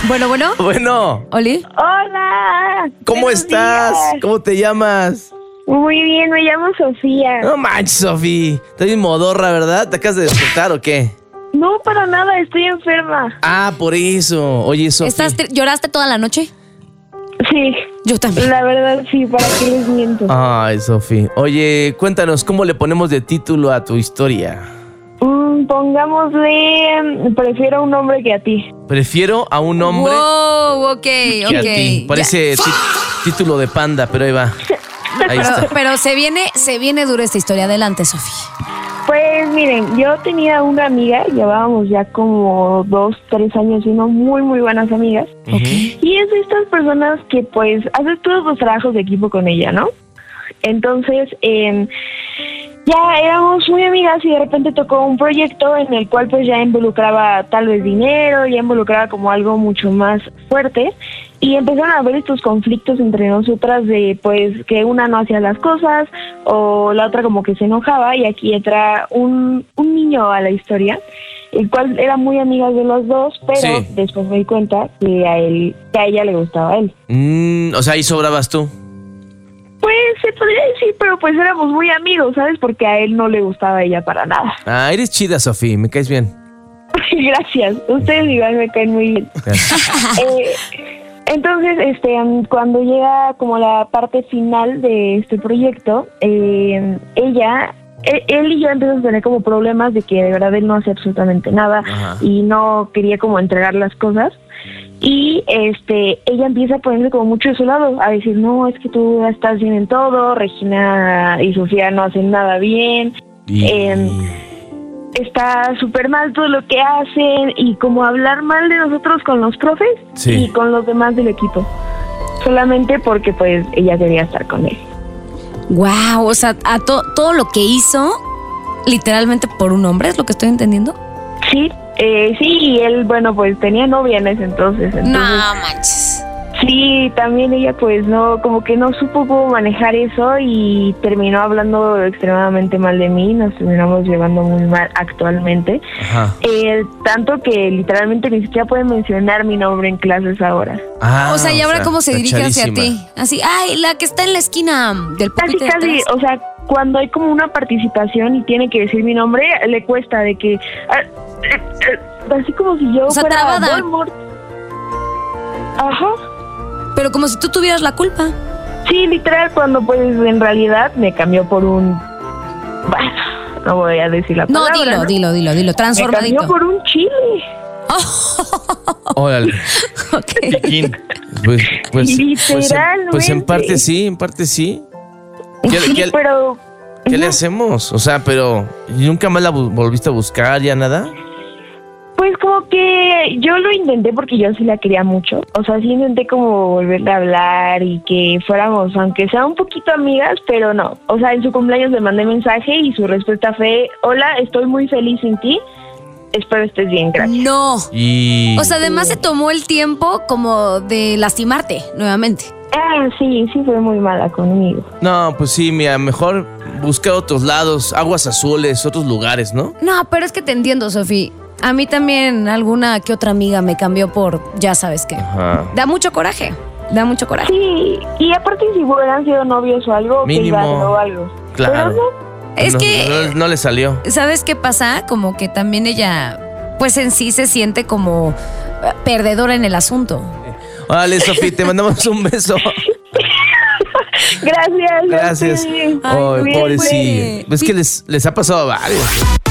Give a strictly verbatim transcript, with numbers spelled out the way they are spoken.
Bueno, bueno. Bueno. ¿Oli? Hola. ¿Cómo estás? Días. ¿Cómo te llamas? Muy bien, me llamo Sofía. No manches, Sofi. Estás bien modorra, ¿verdad? ¿Te acabas de despertar o qué? No, para nada, estoy enferma. Ah, por eso. Oye, Sofi. ¿Estás tri- ¿Lloraste toda la noche? Sí, Yo también. la verdad sí, ¿para qué les miento? Ay, Sofi. Oye, cuéntanos, ¿cómo le ponemos de título a tu historia? Mm, pongámosle, prefiero un hombre que a ti. Prefiero a un hombre Wow, ok, que ok. a ti. Parece ti- título de panda, pero ahí va. Ahí Pero, está. pero se viene, se viene dura esta historia. Adelante, Sofía. Pues miren, yo tenía una amiga, llevábamos ya como dos, tres años siendo muy, muy buenas amigas. Ujú. Y es de estas personas que pues haces todos los trabajos de equipo con ella, ¿no? Entonces, eh, ya éramos muy amigas y de repente tocó un proyecto en el cual pues ya involucraba tal vez dinero, ya involucraba como algo mucho más fuerte. Y empezaron a haber estos conflictos entre nosotras de pues que una no hacía las cosas o la otra como que se enojaba, y aquí entra un, un niño a la historia, el cual era muy amiga de los dos, pero Sí. después me di cuenta que a él, que a ella le gustaba a él. Mm, o sea, ahí sobrabas tú. Pues se podría decir, pero pues éramos muy amigos, ¿sabes? Porque a él no le gustaba a ella para nada. Ah, eres chida, Sofi. Me caes bien. Gracias, ustedes igual me caen muy bien. Gracias. Eh, entonces, este, um, cuando llega como la parte final de este proyecto, eh, ella, e- él y yo empezamos a tener como problemas de que de verdad él no hacía absolutamente nada. Ajá. Y no quería como entregar las cosas. Y este, ella empieza a ponerse como mucho de su lado, a decir, no, es que tú estás bien en todo, Regina y Sofía no hacen nada bien. Y... Eh, está súper mal todo lo que hacen, y como hablar mal de nosotros con los profes Sí. y con los demás del equipo, solamente porque pues ella quería estar con él. Wow, o sea, a to- todo lo que hizo, literalmente por un hombre, ¿es lo que estoy entendiendo? Sí, eh, sí, y él, bueno, pues tenía novia en ese entonces, entonces No manches. sí, también ella pues no, como que no supo cómo manejar eso y terminó hablando extremadamente mal de mí, nos terminamos llevando muy mal actualmente. Ajá. Eh, tanto que literalmente ni siquiera pueden mencionar mi nombre en clases ahora. Ah, o sea, ¿y ahora cómo se dirige hacia ti? tachadísima. Así, ay, la que está en la esquina del Casi, pupitre casi, detrás. o sea, cuando hay como una participación y tiene que decir mi nombre, le cuesta de que... ah, eh, eh, así como si yo O sea, fuera trabada. Voldemort. Ajá. Pero como si tú tuvieras la culpa. Sí, literal, cuando pues en realidad me cambió por un... Bueno, no voy a decir la No, palabra, dilo, ¿no? dilo, dilo, dilo, Me transformadito. cambió por un chile. Órale. Ok. Piquín. Pues, pues, pues, en, pues en Literalmente. parte sí, en parte sí. ¿Qué, Sí, qué- pero... qué le Ujú. hacemos? O sea, pero ¿y nunca más la bu- volviste a buscar, ya nada? Pues como que yo lo intenté porque yo sí la quería mucho. O sea, sí intenté como volverle a hablar y que fuéramos, aunque sea un poquito amigas, pero no. O sea, en su cumpleaños le mandé mensaje y su respuesta fue, hola, estoy muy feliz sin ti. Espero estés bien, gracias. No. Y... O sea, además se tomó el tiempo como de lastimarte nuevamente. Ah, sí, sí fue muy mala conmigo. No, pues sí, mira, mejor buscar otros lados, aguas azules, otros lugares, ¿no? No, pero es que te entiendo, Sofi. A mí también alguna que otra amiga me cambió por ya sabes qué. Ajá. Da mucho coraje. Da mucho coraje. Sí, y aparte si hubieran sido novios o algo, Mínimo. que iba o algo. Claro. Pero no. Es No, que, No, no le salió. ¿sabes qué pasa? Como que también ella, pues en sí se siente como eh, perdedora en el asunto. Órale, Sofi, te mandamos un beso. Gracias. Gracias. sí. Ay, Bien, pobrecilla. güey. Es que les, les ha pasado a varios.